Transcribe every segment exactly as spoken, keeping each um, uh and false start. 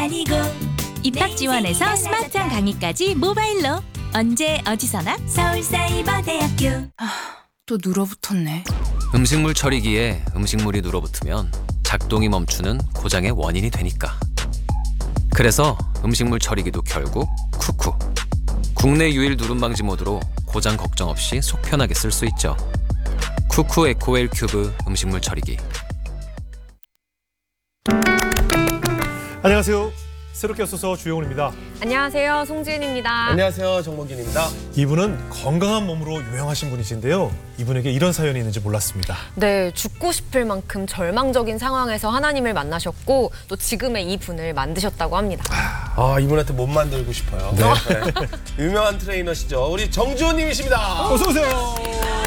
기다리고 입학 지원에서 스마트한 강의까지 모바일로 언제 어디서나 서울사이버대학교. 또 눌어붙었네. 음식물 처리기에 음식물이 눌어붙으면 작동이 멈추는 고장의 원인이 되니까. 그래서 음식물 처리기도 결국 쿠쿠. 국내 유일 누름 방지 모드로 고장 걱정 없이 속 편하게 쓸 수 있죠. 쿠쿠 에코웰 큐브 음식물 처리기. 안녕하세요. 새롭게 왔어서 주영훈입니다. 안녕하세요. 송지은입니다. 안녕하세요. 정목균입니다. 이분은 건강한 몸으로 유명하신 분이신데요. 이분에게 이런 사연이 있는지 몰랐습니다. 네, 죽고 싶을 만큼 절망적인 상황에서 하나님을 만나셨고 또 지금의 이 분을 만드셨다고 합니다. 아, 이분한테 못 만들고 싶어요. 네. 네. 유명한 트레이너시죠. 우리 정주호님이십니다. 어서 오세요.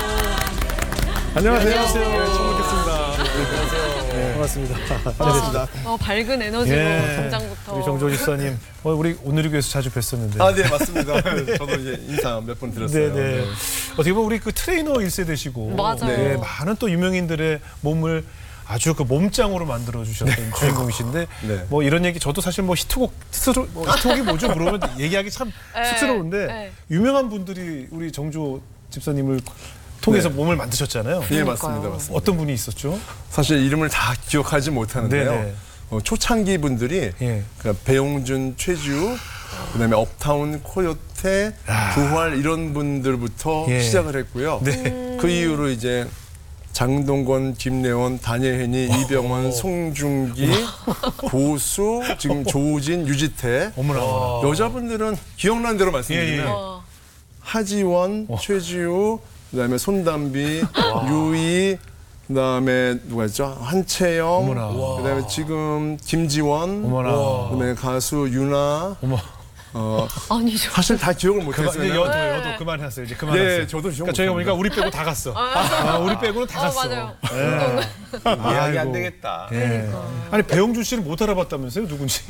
안녕하세요. 안녕하세요. 처음 뵙겠습니다. 안녕하세요. 네, 반갑습니다. 아, 어, 밝은 에너지로 예. 등장부터. 우리 정조 집사님, 어, 우리 오늘의 교회에서 자주 뵀었는데. 아, 네, 맞습니다. 저도 이제 인사 몇 번 드렸어요. 네네. 네. 어떻게 보면 우리 그 트레이너 일 세대시고, 맞아요. 네, 많은 또 유명인들의 몸을 아주 그 몸짱으로 만들어 주셨던 주인공이신데, 네. 뭐 이런 얘기 저도 사실 뭐 히트곡 히트로, 뭐 히트곡이 뭐죠? 물으면 얘기하기 참 네, 쑥스러운데 네. 유명한 분들이 우리 정조 집사님을 통해서 네. 몸을 만드셨잖아요. 예, 맞습니다. 맞습니다. 어떤 분이 있었죠? 사실 이름을 다 기억하지 못하는데요. 네네. 어, 초창기 분들이 예. 그러니까 배용준, 최지우, 그다음에 업타운, 코요테, 아. 부활 이런 분들부터 예. 시작을 했고요. 네. 그 이후로 이제 장동건, 김래원, 단예현이, 이병헌, 송중기, 고수, 지금 조우진, 유지태. 어머나. 어머나. 여자분들은 기억나는 대로 말씀드리면 예, 예. 어. 하지원, 최지우, 그다음에 손담비, 유이, 그다음에 누가 있죠? 한채영, 어머나. 그다음에 지금 김지원, 어머나. 그다음에 가수 유나. 어머. 어, 아니죠. 사실 다 기억을 그만, 못했어요. 이제 여도 여도 그만했어요. 이제 그만했어요. 예, 저도 기억 그러니까 저희가 보니까 못합니다. 우리 빼고 다 갔어. 아, 우리 빼고는 다 어, 갔어. 맞아요. 예. 이야기 안 아이고. 되겠다. 예. 아니 배용준 씨를 못 알아봤다면서요? 누군지?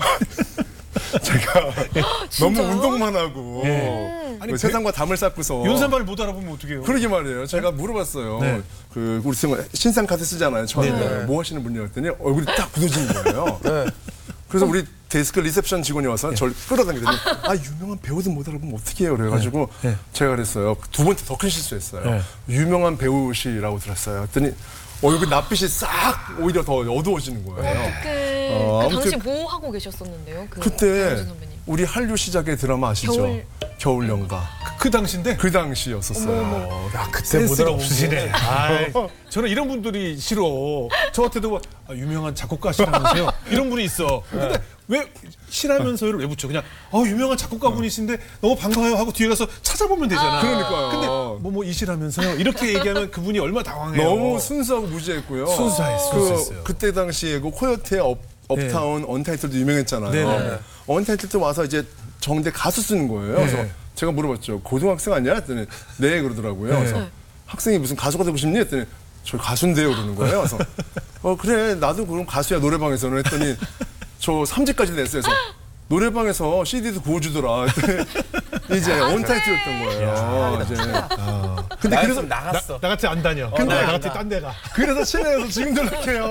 제가 너무 운동만 하고 예. 아니, 그 세상과 담을 쌓고서 윤산발을 못 알아보면 어떡해요? 그러게 말이에요. 제가 물어봤어요. 네. 그 우리 친구 신상 카드 쓰잖아요. 처음에 네. 뭐 하시는 분이요 했더니 얼굴이 딱 굳어지는 거예요. 그래서 우리 데스크 리셉션 직원이 와서 저를 끌어당기더니 아 유명한 배우도 못 알아보면 어떻게 해요? 그래가지고 네. 네. 제가 그랬어요. 두 번째 더 큰 실수했어요. 네. 유명한 배우시라고 들었어요. 했더니 얼굴 낯빛이 싹 오히려 더 어두워지는 거예요. 어떡해. 어, 그 아무튼 당시 뭐 하고 계셨었는데요? 그 그때 배용준 선배님. 우리 한류 시작의 드라마 아시죠? 겨울. 겨울연가. 그, 그 당시인데? 그 당시였었어요. 야, 그때 못 센스가 알아보시네. 아이, 저는 이런 분들이 싫어. 저한테도 뭐, 아, 유명한 작곡가시라면서요. 이런 분이 있어. 근데 왜 싫어하면서요를 왜 붙여? 그냥 아, 유명한 작곡가분이신데 너무 반가워요 하고 뒤에 가서 찾아보면 되잖아. 그러니까요. 근데 뭐 뭐 이시라면서요. 이렇게 얘기하면 그분이 얼마나 당황해요. 너무 순수하고 무지했고요. 순수했어요, 그, 순수했어요. 그때 당시에 그 코요테 업, 업타운 언타이틀도 유명했잖아요. 네네. 언타이틀 때 와서 이제 정대 가수 쓰는 거예요. 네. 그래서 제가 물어봤죠. 고등학생 아니야? 했더니 네 그러더라고요. 네. 그래서 학생이 무슨 가수가 되고 싶니? 했더니 저 가수인데요 그러는 거예요. 그래서 어 그래 나도 그럼 가수야 노래방에서는 했더니 저 삼 집까지 냈어요. 그래서 노래방에서 씨디도 구워주더라. 했더니 이제 언타이틀이었던 거예요. 이제. 근데 그래서 나갔어. 나, 나 같이 안 다녀. 근데 나 같이 딴 데가. 그래서 친해서 지금도 이렇게 해요.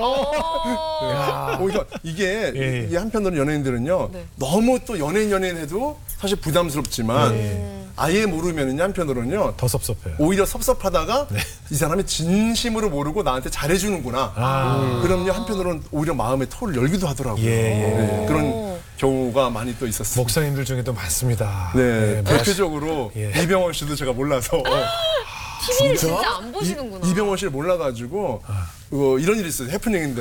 오히려 이게, 예. 이게 한편으로 연예인들은요 네. 너무 또 연예인 연예인 해도 사실 부담스럽지만 예. 아예 모르면은 한편으로는요 더 섭섭해요. 오히려 섭섭하다가 이 사람이 진심으로 모르고 나한테 잘해주는구나. 아. 그럼요 한편으로는 오히려 마음의 토를 열기도 하더라고요. 예, 예. 네, 그런 경우가 많이 또 있었어요. 목사님들 중에도 많습니다. 네, 뭐 대표적으로 예. 이병헌 씨도 제가 몰라서 티비를 진짜 안 보시는구나. 이, 이병헌 씨를 몰라가지고 어, 이런 일이 있어요. 해프닝인데